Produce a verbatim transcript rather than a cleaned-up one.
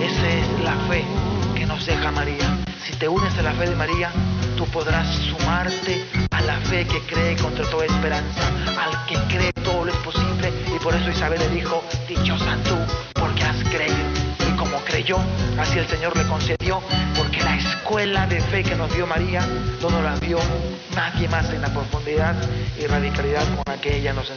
Esa es la fe que nos deja María. Si te unes a la fe de María, tú podrás sumarte a la fe que cree contra toda esperanza, al que cree todo lo es posible. Y por eso Isabel le dijo, dichosa tú, porque has creído. Y como creyó, así el Señor le concedió, porque la escuela de fe que nos dio María no nos la dio nadie más en la profundidad y radicalidad con la que ella nos enseñó.